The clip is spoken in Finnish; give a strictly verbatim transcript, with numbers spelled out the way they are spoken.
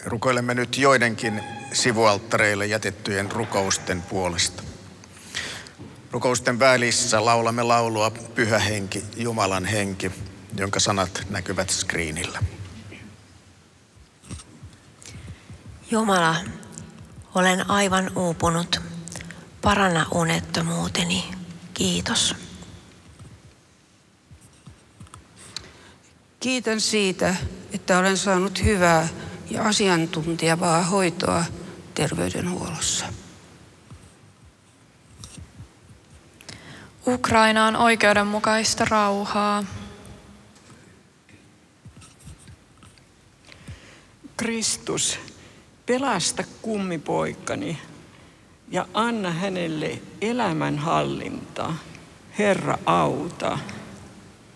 Rukoilemme nyt joidenkin sivualttareille jätettyjen rukousten puolesta. Rukousten välissä laulamme laulua Pyhä Henki, Jumalan henki, jonka sanat näkyvät screenillä. Jumala, olen aivan uupunut. Paranna unettomuuteni. Kiitos. Kiitän siitä, että olen saanut hyvää ja asiantuntevaa hoitoa terveydenhuollossa. Ukrainaan oikeudenmukaista rauhaa. Kristus, pelasta kummipoikani ja anna hänelle elämänhallinta. Herra, auta.